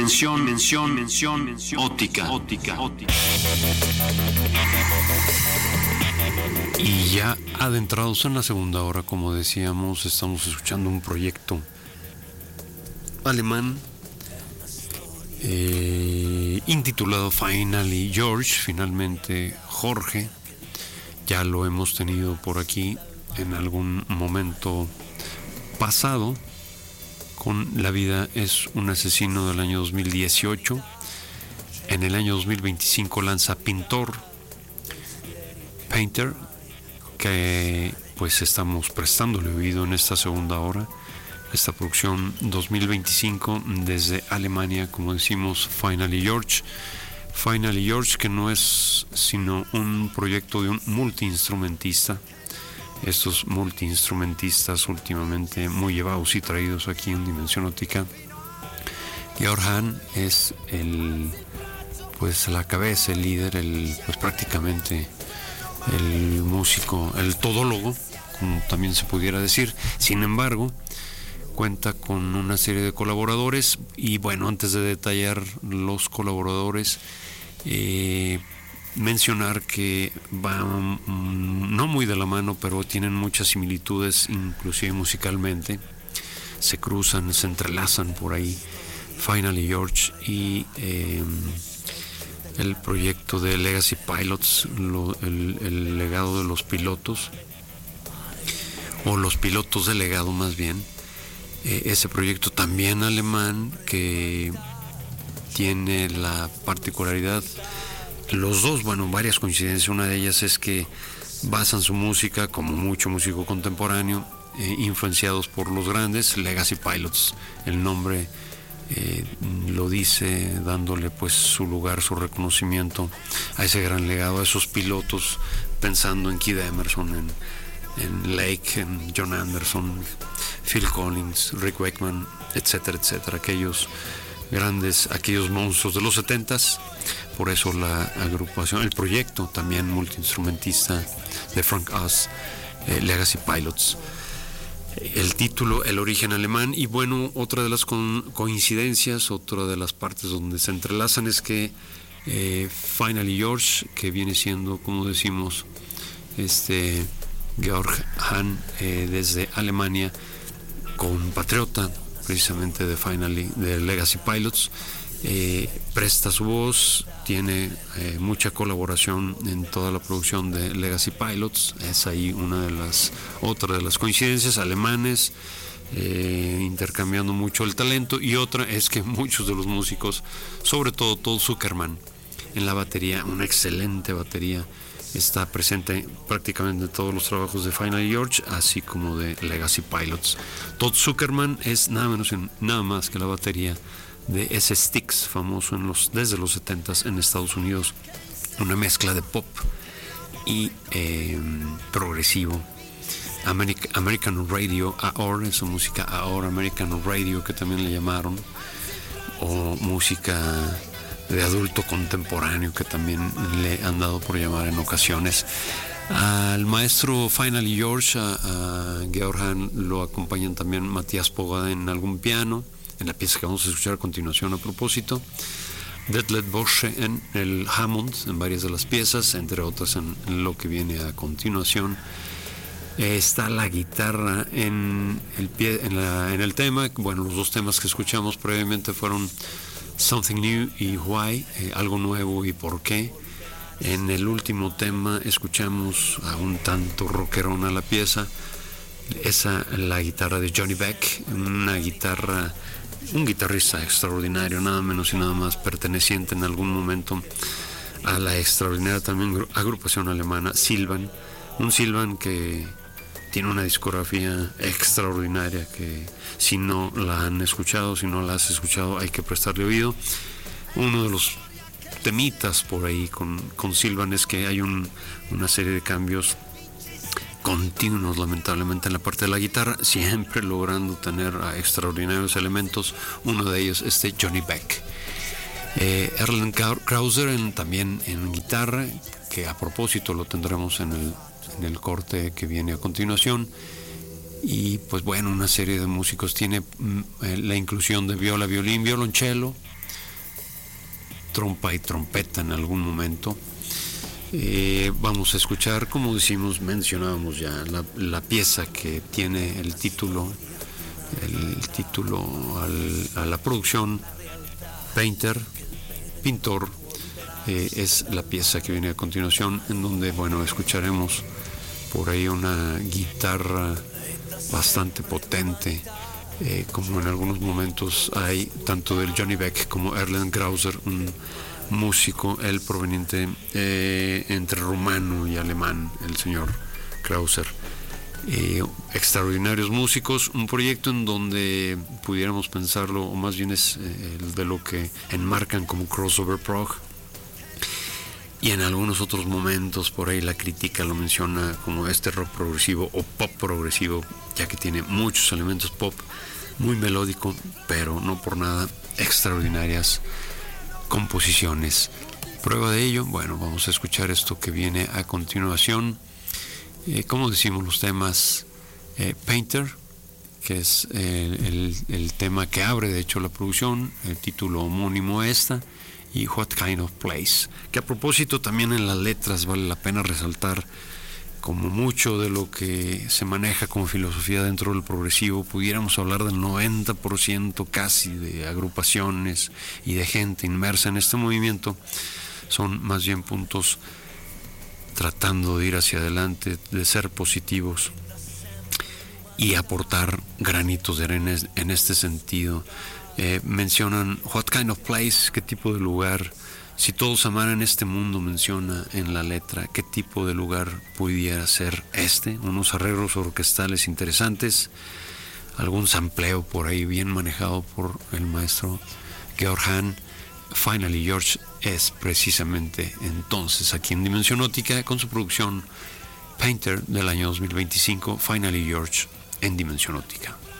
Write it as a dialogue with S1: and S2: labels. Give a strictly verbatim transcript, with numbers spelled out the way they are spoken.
S1: Mención, mención, mención, mención, óptica, óptica, óptica.
S2: Y ya adentrados en la segunda hora, como decíamos, estamos escuchando un proyecto alemán eh, intitulado Finally George, finalmente Jorge. Ya lo hemos tenido por aquí en algún momento pasado con La vida es un asesino del año dos mil dieciocho. En el año dos mil veinticinco lanza Pintor, Painter, que pues estamos prestándole oído en esta segunda hora. Esta producción dos mil veinticinco desde Alemania, como decimos, Finally George. Finally George, que no es sino un proyecto de un multiinstrumentista. Estos multiinstrumentistas últimamente muy llevados y traídos aquí en Dimensión Óptica. Georg Hahn es el, pues la cabeza, el líder, el, pues prácticamente el músico, el todólogo, como también se pudiera decir. Sin embargo, cuenta con una serie de colaboradores y bueno, antes de detallar los colaboradores, eh, mencionar que van mm, no muy de la mano, pero tienen muchas similitudes, inclusive musicalmente, se cruzan, se entrelazan por ahí, Finally George y eh, el proyecto de Legacy Pilots, lo, el, el legado de los pilotos, o los pilotos de legado más bien, eh, ese proyecto también alemán que tiene la particularidad. Los dos, bueno, varias coincidencias. Una de ellas es que basan su música, como mucho músico contemporáneo, eh, influenciados por los grandes. Legacy Pilots, el nombre eh, lo dice, dándole pues su lugar, su reconocimiento a ese gran legado, a esos pilotos, pensando en Kid Emerson, en, en Lake, en John Anderson, Phil Collins, Rick Wakeman, etcétera, etcétera, aquellos grandes, aquellos monstruos de los setentas. Por eso la agrupación, el proyecto también multiinstrumentista de Frank Oz, eh, Legacy Pilots. El título, el origen alemán. Y bueno, otra de las con, coincidencias, otra de las partes donde se entrelazan es que eh, Finally George, que viene siendo, como decimos, este Georg Hahn, eh, desde Alemania, compatriota precisamente de Finally, de Legacy Pilots, eh, presta su voz, tiene eh, mucha colaboración en toda la producción de Legacy Pilots. Es ahí una de las, otra de las coincidencias, alemanes, eh, intercambiando mucho el talento. Y otra es que muchos de los músicos, sobre todo Todd Zuckerman en la batería, una excelente batería, está presente prácticamente en todos los trabajos de Finally George, así como de Legacy Pilots. Todd Zuckerman es nada menos y nada más que la batería de ese Styx, famoso en los, desde los setentas en Estados Unidos, una mezcla de pop y eh, progresivo. America, American Radio, A O R, esa música A O R, American Radio, que también le llamaron, o música de adulto contemporáneo, que también le han dado por llamar en ocasiones. Al maestro Finally George, a, a Georg Hahn, lo acompañan también Matías Pogada en algún piano, en la pieza que vamos a escuchar a continuación a propósito, Detlef Borsche en el Hammond, en varias de las piezas, entre otras en, en lo que viene a continuación. Eh, está la guitarra en el, pie, en, la, en el tema. Bueno, los dos temas que escuchamos previamente fueron Something New y Why, eh, algo nuevo y por qué. En el último tema escuchamos a un tanto rockerona la pieza, esa, la guitarra de Johnny Beck, una guitarra, un guitarrista extraordinario, nada menos y nada más, perteneciente en algún momento a la extraordinaria también agrupación alemana Sylvan, un Sylvan que tiene una discografía extraordinaria, que si no la han escuchado, si no la has escuchado, hay que prestarle oído. Uno de los temitas por ahí con, con Sylvan es que hay un, una serie de cambios continuos, lamentablemente, en la parte de la guitarra, siempre logrando tener a extraordinarios elementos. Uno de ellos, este Johnny Beck. eh, Erland Krauser en, también en guitarra, que a propósito lo tendremos en el, en el corte que viene a continuación. Y pues bueno, una serie de músicos. Tiene mm, la inclusión de viola, violín, violonchelo, trompa y trompeta en algún momento. Eh, vamos a escuchar, como decimos, mencionábamos ya, la, la pieza que tiene el título, el título al, a la producción, Painter, Pintor, eh, es la pieza que viene a continuación, en donde, bueno, escucharemos por ahí una guitarra bastante potente, eh, como en algunos momentos hay, tanto del Johnny Beck como Erland Krauser, un músico, él proveniente eh, entre rumano y alemán, el señor Krauser. Eh, extraordinarios músicos, un proyecto en donde pudiéramos pensarlo, o más bien es eh, el de lo que enmarcan como crossover prog, y en algunos otros momentos por ahí la crítica lo menciona como este rock progresivo o pop progresivo, ya que tiene muchos elementos pop, muy melódico, pero no por nada extraordinarias composiciones. Prueba de ello, bueno, vamos a escuchar esto que viene a continuación. Eh, como decimos, los temas eh, Painter, que es eh, el, el tema que abre de hecho la producción, el título homónimo esta, y What Kind of Place, que a propósito también en las letras vale la pena resaltar, como mucho de lo que se maneja como filosofía dentro del progresivo, pudiéramos hablar del noventa por ciento casi de agrupaciones y de gente inmersa en este movimiento, son más bien puntos tratando de ir hacia adelante, de ser positivos y aportar granitos de arena en este sentido. Eh, mencionan What Kind of Place, qué tipo de lugar. Si todos amaran este mundo, menciona en la letra, qué tipo de lugar pudiera ser este. Unos arreglos orquestales interesantes, algún sampleo por ahí bien manejado por el maestro Georg Hahn. Finally George es precisamente entonces aquí en Dimensión Óptica con su producción Painter del año dos mil veinticinco. Finally George en Dimensión Óptica.